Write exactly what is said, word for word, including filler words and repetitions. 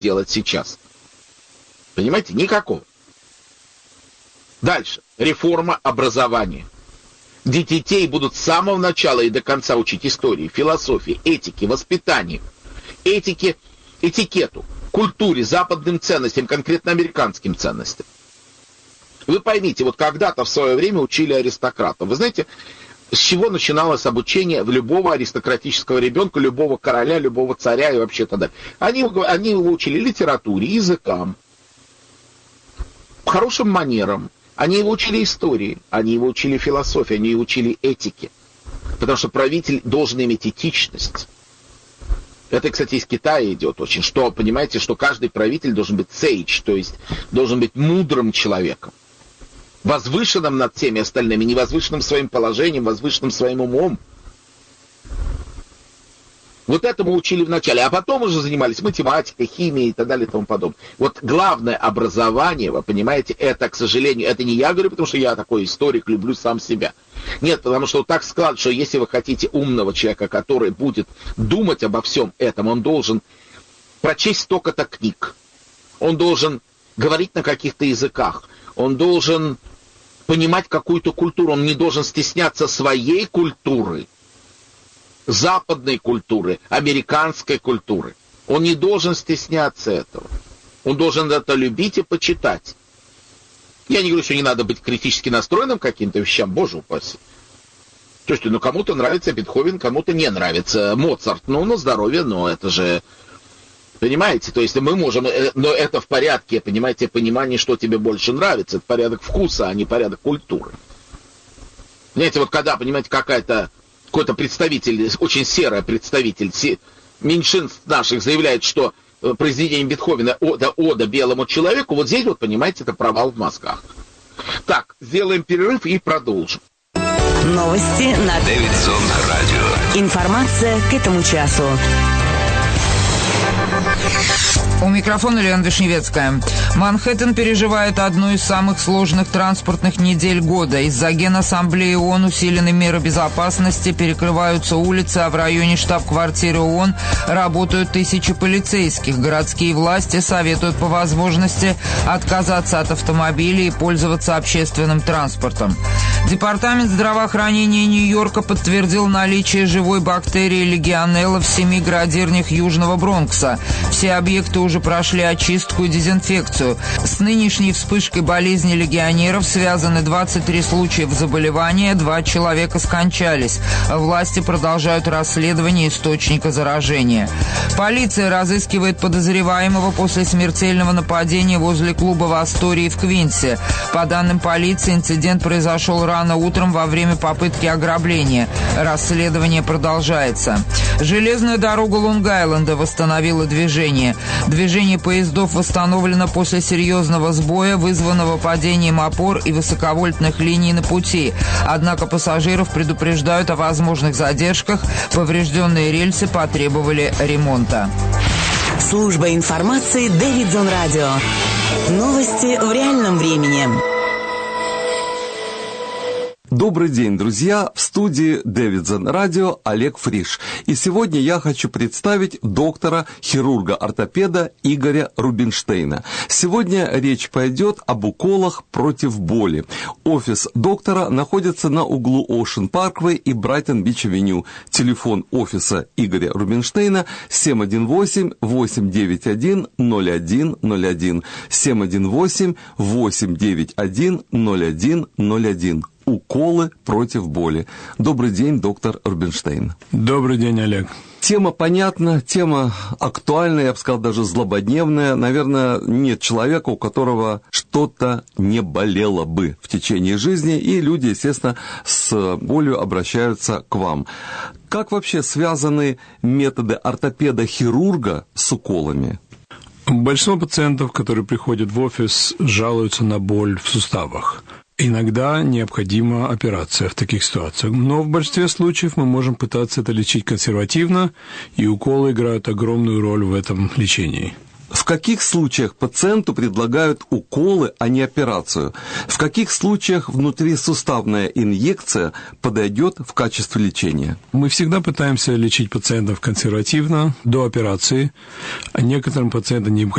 делать сейчас. Понимаете? Никакого. Дальше. Реформа образования. Где детей будут с самого начала и до конца учить истории, философии, этике, воспитанию, этике, этикету, культуре, западным ценностям, конкретно американским ценностям. Вы поймите, вот когда-то в свое время учили аристократов. Вы знаете, с чего начиналось обучение любого аристократического ребенка, любого короля, любого царя и вообще тогда? Они, они его учили литературе, языкам, хорошим манерам. Они его учили истории, они его учили философии, они его учили этике. Потому что правитель должен иметь этичность. Это, кстати, из Китая идет очень. Что, понимаете, что каждый правитель должен быть сейдж, то есть должен быть мудрым человеком. Возвышенным над всеми остальными, не возвышенным своим положением, возвышенным своим умом. Вот этому учили вначале, а потом уже занимались математикой, химией и так далее и тому подобное. Вот главное образование, вы понимаете, это, к сожалению, это не я говорю, потому что я такой историк, люблю сам себя. Нет, потому что вот так складывается, что если вы хотите умного человека, который будет думать обо всем этом, он должен прочесть столько-то книг, он должен говорить на каких-то языках, он должен понимать какую-то культуру, он не должен стесняться своей культуры, западной культуры, американской культуры. Он не должен стесняться этого. Он должен это любить и почитать. Я не говорю, что не надо быть критически настроенным к каким-то вещам, боже упаси. То есть, ну, кому-то нравится Бетховен, кому-то не нравится Моцарт. Ну, на здоровье, но это же... Понимаете? То есть мы можем... Но это в порядке, понимаете, понимание, что тебе больше нравится. Это порядок вкуса, а не порядок культуры. Понимаете, вот когда, понимаете, какая-то... какой-то представитель, очень серый представитель меньшинств наших заявляет, что произведение Бетховена ода, ода белому человеку, вот здесь вот, понимаете, это провал в мозгах. Так, сделаем перерыв и продолжим. Новости на Дэвидсон радио. Информация к этому часу. У микрофона Лена Вишневецкая. Манхэттен переживает одну из самых сложных транспортных недель года. Из-за Генассамблеи ООН усилены меры безопасности, перекрываются улицы, а в районе штаб-квартиры ООН работают тысячи полицейских. Городские власти советуют по возможности отказаться от автомобилей и пользоваться общественным транспортом. Департамент здравоохранения Нью-Йорка подтвердил наличие живой бактерии легионелла в семи градирнях Южного Бронкса. Все объекты уже прошли очистку и дезинфекцию. С нынешней вспышкой болезни легионеров связаны двадцать три случая заболевания, два человека скончались. Власти продолжают расследование источника заражения. Полиция разыскивает подозреваемого после смертельного нападения возле клуба в Астории в Квинсе. По данным полиции, инцидент произошел рано утром во время попытки ограбления. Расследование продолжается. Железная дорога Лонг-Айленда восстановила движение. Движение поездов восстановлено после серьезного сбоя, вызванного падением опор и высоковольтных линий на пути. Однако пассажиров предупреждают о возможных задержках. Поврежденные рельсы потребовали ремонта. Служба информации Дэвидсон радио. Новости в реальном времени. Добрый день, друзья! В студии Дэвидсон радио Олег Фриш. И сегодня я хочу представить доктора, хирурга-ортопеда Игоря Рубинштейна. Сегодня речь пойдет об уколах против боли. Офис доктора находится на углу Ocean Parkway и Брайтон-Бич-авеню. Телефон офиса Игоря Рубинштейна семь один восемь восемь девять один ноль один ноль один. семь один восемь восемь девять один ноль один ноль один. Уколы против боли. Добрый день, доктор Рубинштейн. Добрый день, Олег. Тема понятна, тема актуальная, я бы сказал, даже злободневная. Наверное, нет человека, у которого что-то не болело бы в течение жизни, и люди, естественно, с болью обращаются к вам. Как вообще связаны методы ортопеда-хирурга с уколами? Большинство пациентов, которые приходят в офис, жалуются на боль в суставах. Иногда необходима операция в таких ситуациях, но в большинстве случаев мы можем пытаться это лечить консервативно, и уколы играют огромную роль в этом лечении. В каких случаях пациенту предлагают уколы, а не операцию? В каких случаях внутрисуставная инъекция подойдет в качестве лечения? Мы всегда пытаемся лечить пациентов консервативно, до операции. А некоторым пациентам необходимо